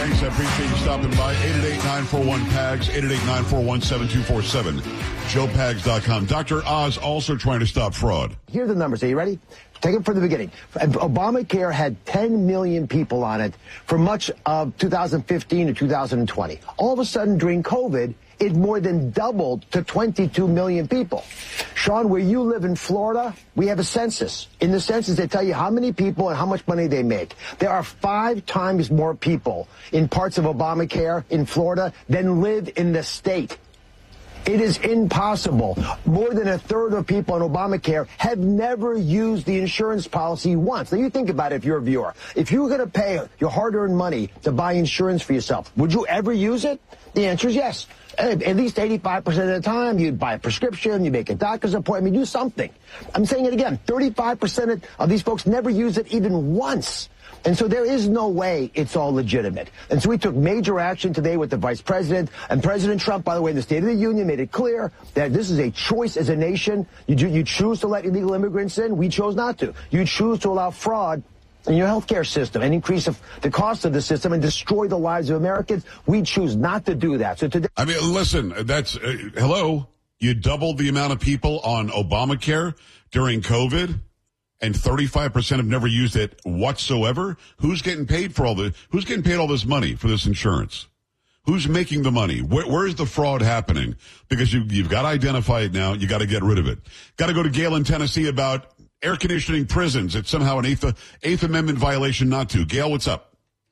Thanks. I appreciate you stopping by. 888-941-PAGS, 888-941-7247, joepags.com. Dr. Oz also trying to stop fraud. Here are the numbers. Are you ready? Take it from the beginning. Obamacare had 10 million people on it for much of 2015 to 2020. All of a sudden, during COVID, it more than doubled to 22 million people. Sean, where you live in Florida, we have a census. In the census, they tell you how many people and how much money they make. There are 5 times more people in parts of Obamacare in Florida than live in the state. It is impossible. More than a third of people on Obamacare have never used the insurance policy once. Now, you think about it if you're a viewer. If you were going to pay your hard-earned money to buy insurance for yourself, would you ever use it? The answer is yes. At least 85% of the time, you'd buy a prescription, you make a doctor's appointment, do something. I'm saying it again, 35% of these folks never use it even once. And so there is no way it's all legitimate. And so we took major action today with the vice president. And President Trump, by the way, in the State of the Union, made it clear that this is a choice as a nation. You choose to let illegal immigrants in. We chose not to. You choose to allow fraud in your healthcare system and increase the cost of the system and destroy the lives of Americans. We choose not to do that. So today, I mean, listen, that's, hello, you doubled the amount of people on Obamacare during COVID, and 35% have never used it whatsoever. Who's getting paid for who's getting paid all this money for this insurance? Who's making the money? Where is the fraud happening? Because you've got to identify it now. You got to get rid of it. Got to go to Gail in Tennessee about air conditioning prisons. It's somehow an Eighth Amendment violation not to. Gail, what's up?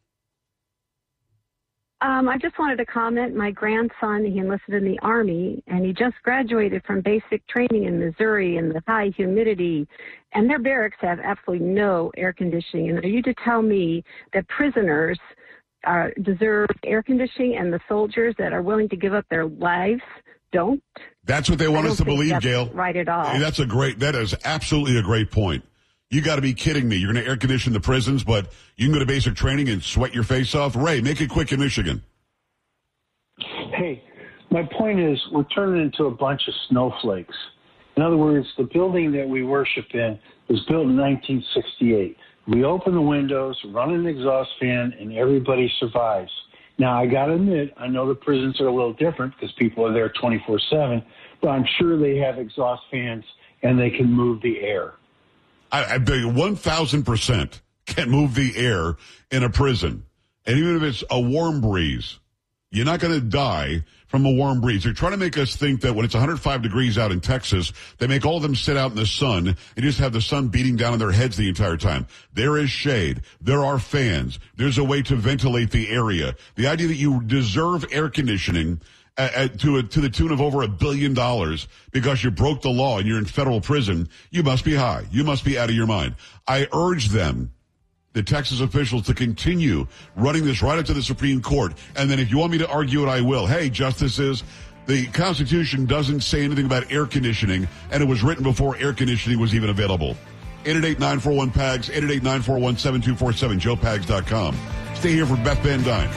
I just wanted to comment. My grandson, he enlisted in the Army, and he just graduated from basic training in Missouri in the high humidity, and their barracks have absolutely no air conditioning. And are you to tell me that prisoners deserve air conditioning and the soldiers that are willing to give up their lives don't? That's what they want us to believe, Gail. Right at all. Hey, that is absolutely a great point. You got to be kidding me. You're going to air condition the prisons, but you can go to basic training and sweat your face off? Ray, make it quick in Michigan. Hey, my point is we're turning into a bunch of snowflakes. In other words, the building that we worship in was built in 1968. We open the windows, run an exhaust fan, and everybody survives. Now, I got to admit, I know the prisons are a little different because people are there 24/7, but I'm sure they have exhaust fans and they can move the air. I bet you 1,000% can move the air in a prison. And even if it's a warm breeze, you're not going to die from a warm breeze. They're trying to make us think that when it's 105 degrees out in Texas, they make all of them sit out in the sun and just have the sun beating down on their heads the entire time. There is shade. There are fans. There's a way to ventilate the area. The idea that you deserve air conditioning to the tune of over $1 billion because you broke the law and you're in federal prison, you must be high. You must be out of your mind. I urge them, the Texas officials, to continue running this right up to the Supreme Court. And then if you want me to argue it, I will. Hey, justices, the Constitution doesn't say anything about air conditioning, and it was written before air conditioning was even available. 888-941-PAGS, 888-941-7247, joepags.com. Stay here for Beth Van Dyne.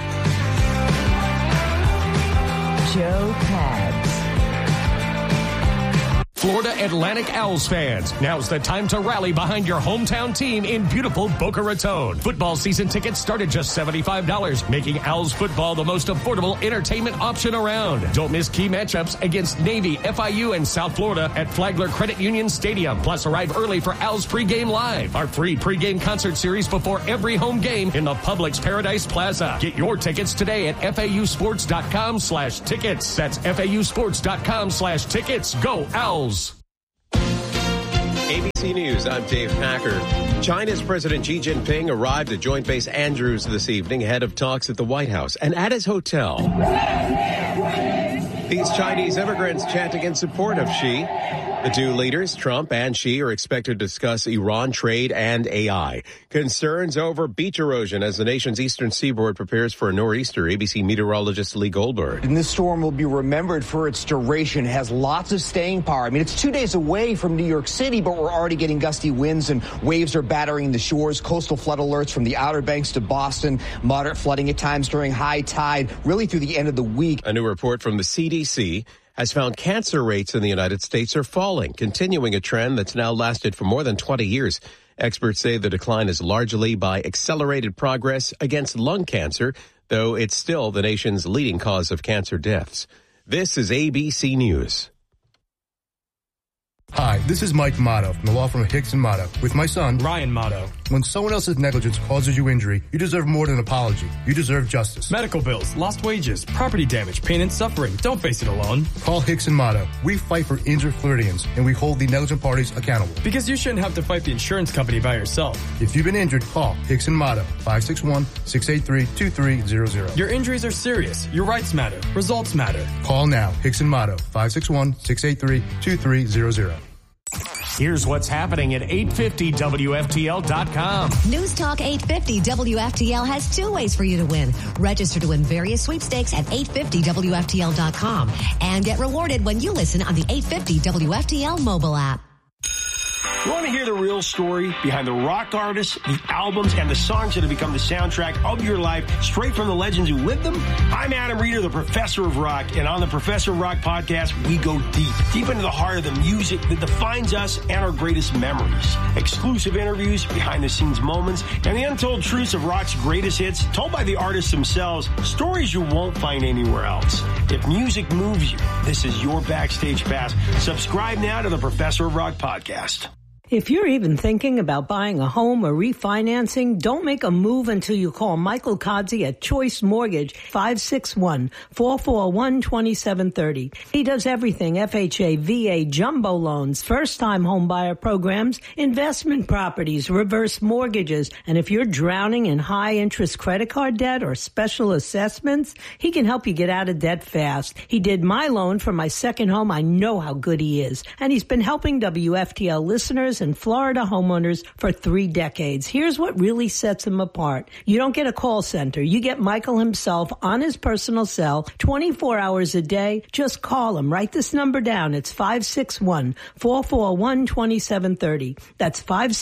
Joe Pags. Florida Atlantic Owls fans, now's the time to rally behind your hometown team in beautiful Boca Raton. Football season tickets start at just $75, making Owls football the most affordable entertainment option around. Don't miss key matchups against Navy, FIU, and South Florida at Flagler Credit Union Stadium. Plus, arrive early for Owls Pregame Live, our free pregame concert series before every home game in the Publix Paradise Plaza. Get your tickets today at FAUsports.com/tickets. That's FAUsports.com/tickets. Go Owls! ABC News, I'm Dave Packer. China's President Xi Jinping arrived at Joint Base Andrews this evening ahead of talks at the White House and at his hotel. These Chinese immigrants chanting in support of Xi. The two leaders, Trump and Xi, are expected to discuss Iran trade and AI. Concerns over beach erosion as the nation's eastern seaboard prepares for a nor'easter. ABC meteorologist Lee Goldberg. And this storm will be remembered for its duration. It has lots of staying power. I mean, it's 2 days away from New York City, but we're already getting gusty winds and waves are battering the shores. Coastal flood alerts from the Outer Banks to Boston. Moderate flooding at times during high tide, really through the end of the week. A new report from the CDC has found cancer rates in the United States are falling, continuing a trend that's now lasted for more than 20 years. Experts say the decline is largely by accelerated progress against lung cancer. though it's still the nation's leading cause of cancer deaths. This is ABC News. Hi, this is Mike Motto from the law firm Hicks & Motto with my son, Ryan Motto. When someone else's negligence causes you injury, you deserve more than an apology. You deserve justice. Medical bills, lost wages, property damage, pain and suffering. Don't face it alone. Call Hicks & Motto. We fight for injured Floridians, and we hold the negligent parties accountable. Because you shouldn't have to fight the insurance company by yourself. If you've been injured, call Hicks & Motto, 561-683-2300. Your injuries are serious. Your rights matter. Results matter. Call now. Hicks & Motto, 561-683-2300. Here's what's happening at 850WFTL.com. News Talk 850 WFTL has two ways for you to win. Register to win various sweepstakes at 850WFTL.com and get rewarded when you listen on the 850 WFTL mobile app. You want to hear the real story behind the rock artists, the albums, and the songs that have become the soundtrack of your life, straight from the legends who lived them? I'm Adam Reeder, the Professor of Rock, and on the Professor of Rock podcast, we go deep into the heart of the music that defines us and our greatest memories. Exclusive interviews, behind-the-scenes moments, and the untold truths of rock's greatest hits, told by the artists themselves, stories you won't find anywhere else. If music moves you, this is your backstage pass. Subscribe now to the Professor of Rock podcast. If you're even thinking about buying a home or refinancing, don't make a move until you call Michael Kodzi at Choice Mortgage, 561-441-2730. He does everything: FHA, VA, jumbo loans, first-time home buyer programs, investment properties, reverse mortgages. And if you're drowning in high-interest credit card debt or special assessments, he can help you get out of debt fast. He did my loan for my second home. I know how good he is. And he's been helping WFTL listeners and Florida homeowners for 3 decades. Here's what really sets him apart. You don't get a call center. You get Michael himself on his personal cell 24 hours a day. Just call him. Write this number down. It's 561-441-2730. That's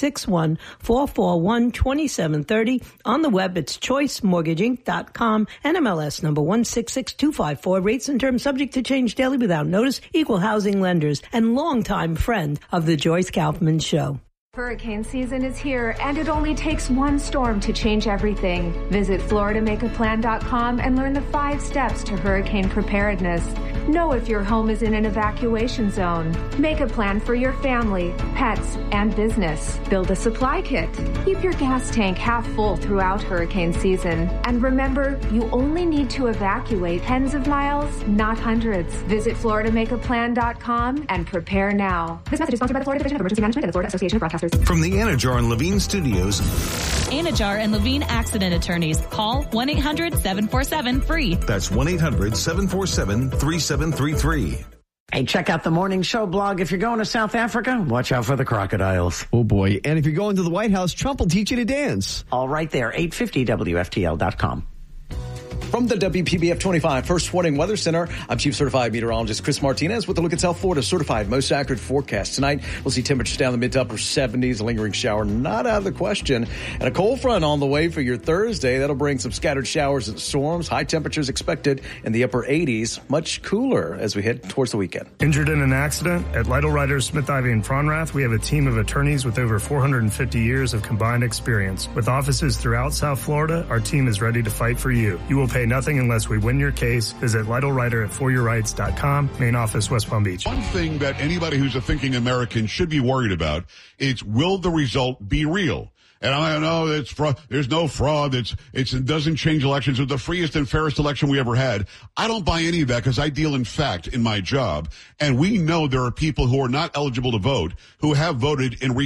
561-441-2730. On the web, it's choicemortgageinc.com. NMLS number 166254. Rates and terms subject to change daily without notice. Equal housing lenders and longtime friend of the Joyce Kaufman Show. Hurricane season is here, and it only takes one storm to change everything. Visit FloridaMakeAPlan.com and learn the 5 steps to hurricane preparedness. Know if your home is in an evacuation zone. Make a plan for your family, pets, and business. Build a supply kit. Keep your gas tank half full throughout hurricane season. And remember, you only need to evacuate tens of miles, not hundreds. Visit FloridaMakeAPlan.com and prepare now. This message is sponsored by the Florida Division of Emergency Management and the Florida Association of Broadcasters. From the Anajar and Levine Studios. Anajar and Levine Accident Attorneys. Call 1-800-747-FREE. That's 1-800-747-3733. Hey, check out the Morning Show blog. If you're going to South Africa, watch out for the crocodiles. Oh, boy. And if you're going to the White House, Trump will teach you to dance. All right there, 850WFTL.com. From the WPBF 25 First Warning Weather Center, I'm Chief Certified Meteorologist Chris Martinez with a look at South Florida's certified most accurate forecast. Tonight, we'll see temperatures down the mid to upper 70s, a lingering shower not out of the question, and a cold front on the way for your Thursday. That'll bring some scattered showers and storms. High temperatures expected in the upper 80s, much cooler as we head towards the weekend. Injured in an accident? At Lytle Writers, Smith, Ivy, and Fronrath, we have a team of attorneys with over 450 years of combined experience. With offices throughout South Florida, our team is ready to fight for you. You will pay nothing unless we win your case. Visit Lytle Writer at foryourrights.com. Main office, West Palm Beach. One thing that anybody who's a thinking American should be worried about is, will the result be real? And I know it's there's no fraud. It doesn't change elections. It's the freest and fairest election we ever had. I don't buy any of that because I deal in fact in my job. And we know there are people who are not eligible to vote who have voted in